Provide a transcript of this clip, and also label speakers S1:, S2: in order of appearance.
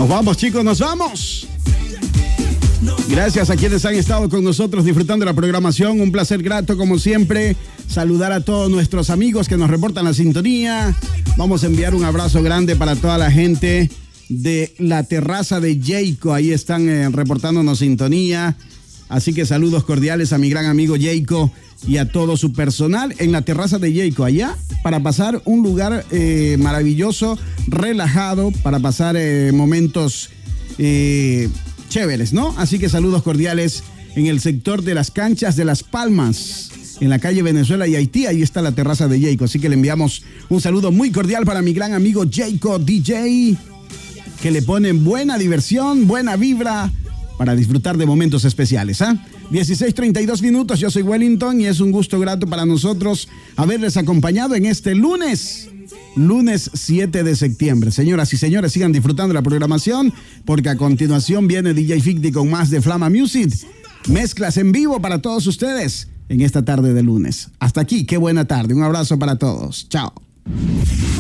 S1: Nos vamos, chicos, nos vamos. Gracias a quienes han estado con nosotros disfrutando de la programación. Un placer grato, como siempre, saludar a todos nuestros amigos que nos reportan la sintonía. Vamos a enviar un abrazo grande para toda la gente de la terraza de Jayco. Ahí están reportándonos sintonía. Así que saludos cordiales a mi gran amigo Jayco y a todo su personal en la terraza de Jayco, allá, para pasar un lugar maravilloso, relajado, para pasar momentos chéveres, ¿no? Así que saludos cordiales en el sector de las canchas de Las Palmas, en la calle Venezuela y Haití. Ahí está la terraza de Jayco. Así que le enviamos un saludo muy cordial para mi gran amigo Jayco DJ, que le ponen buena diversión, buena vibra para disfrutar de momentos especiales, ¿ah? 16:32 minutos, yo soy Wellington y es un gusto grato para nosotros haberles acompañado en este lunes 7 de septiembre. Señoras y señores, sigan disfrutando la programación, porque a continuación viene DJ Ficti con más de Flama Music. Mezclas en vivo para todos ustedes en esta tarde de lunes. Hasta aquí, qué buena tarde. Un abrazo para todos. Chao.